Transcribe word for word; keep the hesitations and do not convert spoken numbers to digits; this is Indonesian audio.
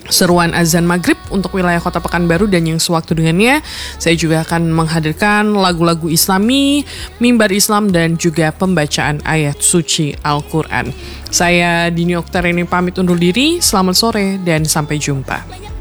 seruan azan maghrib untuk wilayah Kota Pekanbaru dan yang sewaktu dengannya. Saya juga akan menghadirkan lagu-lagu Islami, mimbar Islam, dan juga pembacaan ayat suci Al-Quran. Saya Dini Oktarini pamit undur diri, selamat sore dan sampai jumpa.